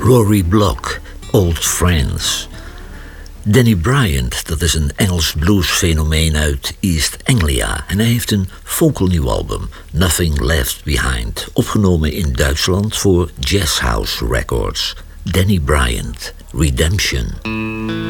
Rory Block, Old Friends. Danny Bryant, dat is een Engels bluesfenomeen uit East Anglia. En hij heeft een fonkelnieuw album, Nothing Left Behind, opgenomen in Duitsland voor Jazz House Records. Danny Bryant, Redemption.